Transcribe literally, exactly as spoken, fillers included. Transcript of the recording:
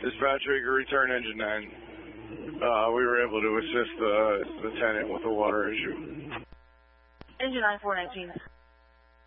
Dispatcher, you can return engine nine. Uh, we were able to assist the lieutenant with a water issue. Engine nine four nineteen.